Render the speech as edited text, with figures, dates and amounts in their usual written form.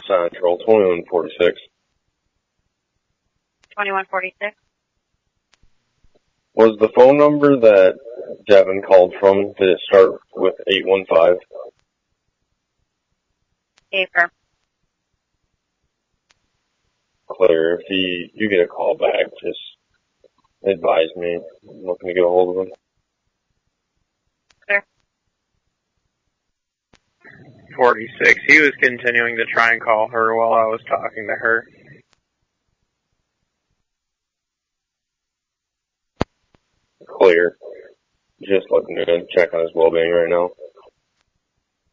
Central, 2146. 2146. Was the phone number that Devin called from, did it start with 815? Affirm. Clear. If you get a call back, just advise me. I'm looking to get a hold of him. Clear. 46. He was continuing to try and call her while I was talking to her. Clear. Just looking to check on his well-being right now.